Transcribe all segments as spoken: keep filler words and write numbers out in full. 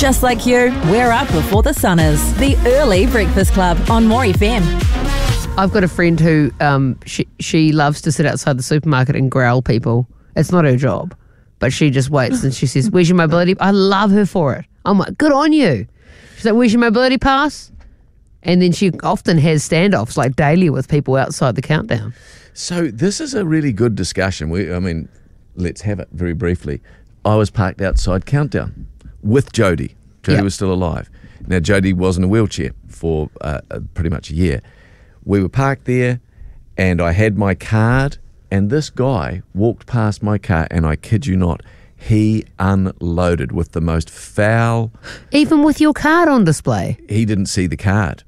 Just like you, we're up before the sun is. The Early Breakfast Club on More F M. I've got a friend who um, she, she loves to sit outside the supermarket and growl people. It's not her job, but she just waits and she says, "Where's your mobility?" I love her for it. I'm like, good on you. She's like, "Where's your mobility pass?" And then she often has standoffs like daily with people outside the countdown. So this is a really good discussion. We, I mean, let's have it very briefly. I was parked outside Countdown with Jodie. Jodie yep. was still alive. Now, Jodie was in a wheelchair for uh, pretty much a year. We were parked there, and I had my card, and this guy walked past my car, and I kid you not, he unloaded with the most foul... Even with your card on display? He didn't see the card.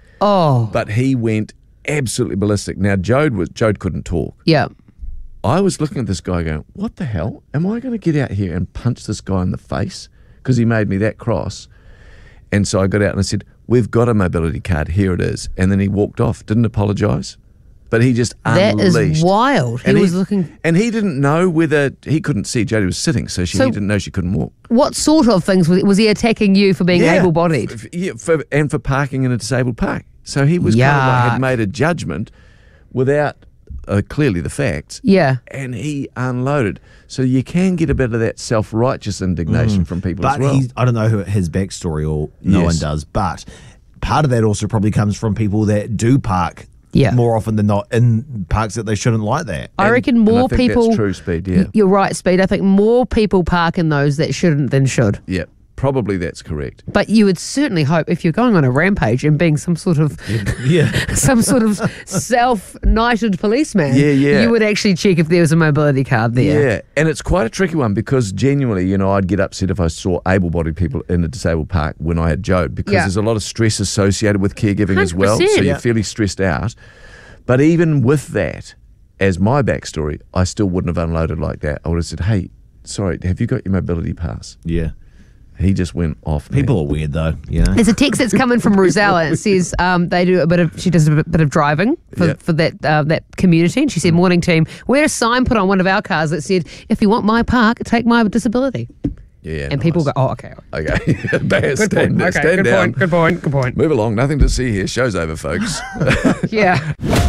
Oh. But he went absolutely ballistic. Now, Jode, was, Jode couldn't talk. Yeah. I was looking at this guy going, what the hell? Am I going to get out here and punch this guy in the face? Because he made me that cross. And so I got out and I said, "We've got a mobility card, here it is." And then he walked off, didn't apologise. But he just unleashed. That is wild. He and was he, looking... And he didn't know whether... He couldn't see Jodie was sitting, so she so he didn't know she couldn't walk. What sort of things was, was he attacking you for being yeah, able-bodied? F- yeah, for, and for parking in a disabled park. So he was Yuck. kind of like had made a judgment without uh, clearly the facts. Yeah. And he unloaded. So you can get a bit of that self-righteous indignation mm. from people but as well. But I don't know who, his backstory, or no yes. one does, but part of that also probably comes from people that do park yeah. more often than not in parks that they shouldn't like that. I and, reckon more and I think people... that's true, Speed, yeah. You're right, Speed. I think more people park in those that shouldn't than should. Yeah. Probably that's correct. But you would certainly hope, if you're going on a rampage and being some sort of yeah. some sort of self-knighted policeman, yeah, yeah. you would actually check if there was a mobility card there. Yeah, and it's quite a tricky one because genuinely, you know, I'd get upset if I saw able-bodied people in a disabled park when I had Jode because yeah. there's a lot of stress associated with caregiving as well, so yeah. you're fairly stressed out. But even with that, as my backstory, I still wouldn't have unloaded like that. I would have said, "Hey, sorry, have you got your mobility pass?" Yeah. He just went off. People man. are weird, though. You know, there's a text that's coming from Rosella. It says um, they do a bit of. She does a bit, bit of driving for, yep. for that uh, that community. And she said, "Morning team, we had a sign put on one of our cars that said, if you want my park, take my disability." Yeah, and nice. people go, "Oh, okay, okay." Good stand, point. Okay, stand good down. point. Good point. Good point. Move along. Nothing to see here. Show's over, folks. Yeah.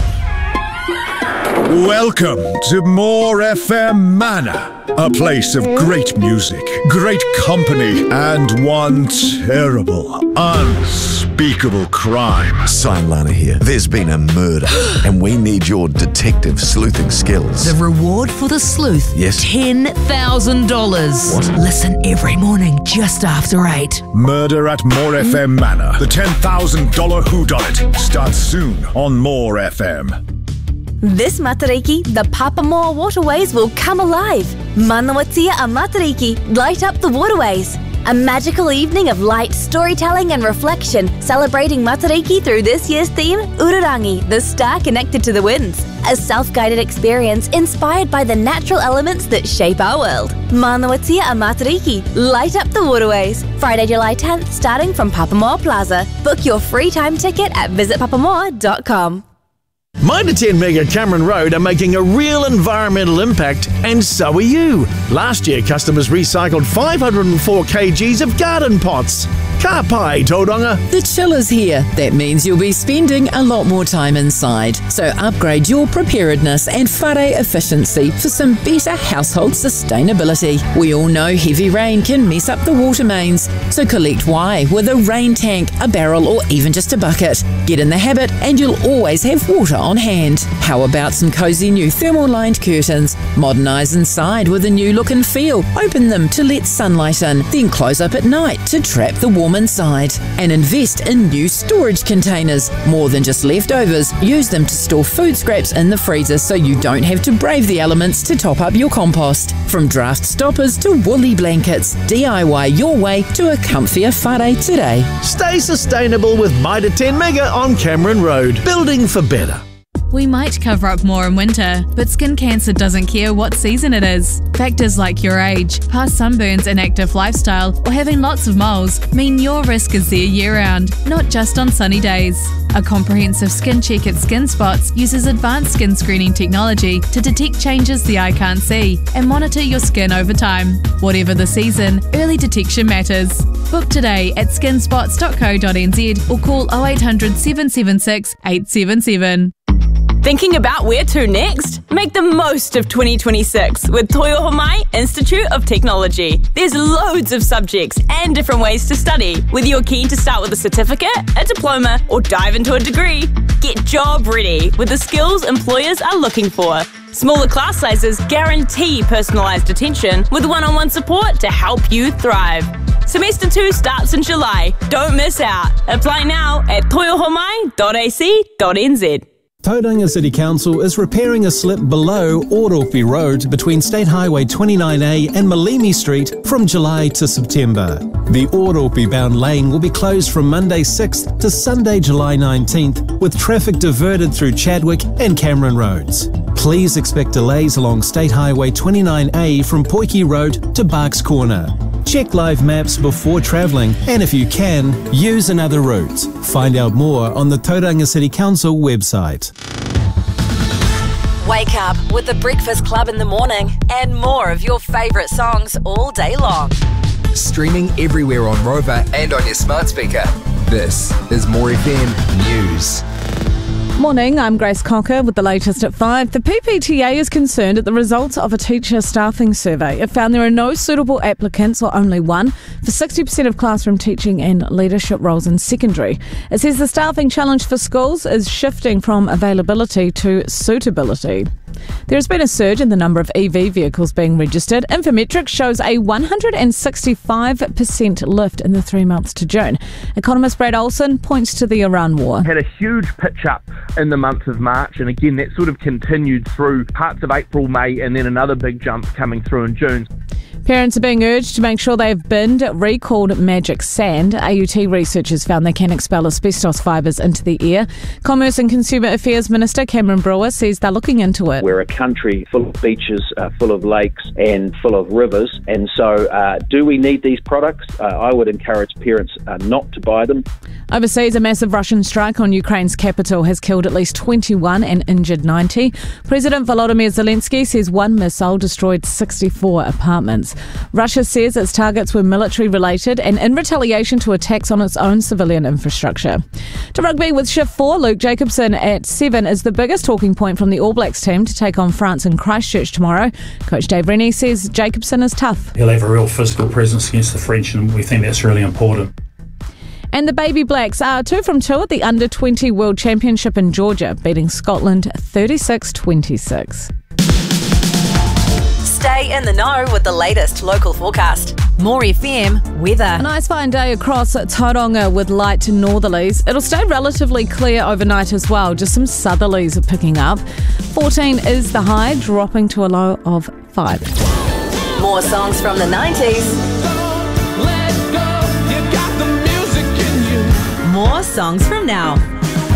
Welcome to More F M Manor, a place of great music, great company, and one terrible, unspeakable crime. Simon Lana here. There's been a murder, and we need your detective sleuthing skills. The reward for the sleuth? Yes. ten thousand dollars. What? Listen every morning just after eight. Murder at More F M Manor. The ten thousand dollars whodunit starts soon on More F M. This Matariki, the Papamoa waterways will come alive. Manawatia a Matariki, light up the waterways. A magical evening of light, storytelling and reflection, celebrating Matariki through this year's theme, Ururangi, the star connected to the winds. A self-guided experience inspired by the natural elements that shape our world. Manawatia a Matariki, light up the waterways. Friday, July tenth, starting from Papamoa Plaza. Book your free time ticket at visit papamoa dot com. Mitre ten Mega Cameron Road are making a real environmental impact, and so are you. Last year, customers recycled five hundred four kilograms of garden pots. Ka pai, Tauranga. The chill is here. That means you'll be spending a lot more time inside. So upgrade your preparedness and whare efficiency for some better household sustainability. We all know heavy rain can mess up the water mains. So collect Y with a rain tank, a barrel, or even just a bucket. Get in the habit and you'll always have water on hand. How about some cozy new thermal lined curtains? Modernise inside with a new look and feel. Open them to let sunlight in, then close up at night to trap the warm inside. And invest in new storage containers. More than just leftovers, use them to store food scraps in the freezer so you don't have to brave the elements to top up your compost. From draft stoppers to woolly blankets, D I Y your way to a comfier whare today. Stay sustainable with Mitre ten Mega on Cameron Road. Building for better. We might cover up more in winter, but skin cancer doesn't care what season it is. Factors like your age, past sunburns, and active lifestyle, or having lots of moles mean your risk is there year-round, not just on sunny days. A comprehensive skin check at Skin Spots uses advanced skin screening technology to detect changes the eye can't see and monitor your skin over time. Whatever the season, early detection matters. Book today at skin spots dot co dot n z or call oh eight hundred, seven seven six, eight seven seven. Thinking about where to next? Make the most of twenty twenty-six with Toyohomai Institute of Technology. There's loads of subjects and different ways to study. Whether you're keen to start with a certificate, a diploma, or dive into a degree, get job ready with the skills employers are looking for. Smaller class sizes guarantee personalised attention with one-on-one support to help you thrive. Semester two starts in July. Don't miss out. Apply now at toyohomai dot a c dot n z. Tauranga City Council is repairing a slip below Oropi Road between State Highway twenty-nine A and Malimi Street from July to September. The Oropi-bound lane will be closed from Monday sixth to Sunday July nineteenth, with traffic diverted through Chadwick and Cameron Roads. Please expect delays along State Highway twenty-nine A from Poiki Road to Barks Corner. Check live maps before travelling, and if you can, use another route. Find out more on the Tauranga City Council website. Wake up with the Breakfast Club in the morning and more of your favourite songs all day long. Streaming everywhere on Rover and on your smart speaker. This is More F M News. Morning, I'm Grace Cocker with the latest at five. The P P T A is concerned at the results of a teacher staffing survey. It found there are no suitable applicants, or only one, for sixty percent of classroom teaching and leadership roles in secondary. It says the staffing challenge for schools is shifting from availability to suitability. There has been a surge in the number of E V vehicles being registered. Infometrics shows a one hundred sixty-five percent lift in the three months to June. Economist Brad Olsen points to the Iran war. Had a huge pitch up in the month of March, and again that sort of continued through parts of April, May, and then another big jump coming through in June. Parents are being urged to make sure they've binned recalled magic sand. A U T researchers found they can expel asbestos fibres into the air. Commerce and Consumer Affairs Minister Cameron Brewer says they're looking into it. We're a country full of beaches, uh, full of lakes and full of rivers, and so uh, do we need these products? Uh, I would encourage parents uh, not to buy them. Overseas, a massive Russian strike on Ukraine's capital has killed at least twenty-one and injured ninety. President Volodymyr Zelensky says one missile destroyed sixty-four apartments. Russia says its targets were military-related and in retaliation to attacks on its own civilian infrastructure. To rugby with Shift four, Luke Jacobson at seven is the biggest talking point from the All Blacks team to take on France in Christchurch tomorrow. Coach Dave Rennie says Jacobson is tough. He'll have a real physical presence against the French, and we think that's really important. And the Baby Blacks are two from two at the under twenty World Championship in Georgia, beating Scotland thirty-six twenty-six. Stay in the know with the latest local forecast. More F M weather. A nice fine day across Tauranga with light northerlies. It'll stay relatively clear overnight as well. Just some southerlies are picking up. fourteen is the high, dropping to a low of five. More songs from the nineties. More songs from now.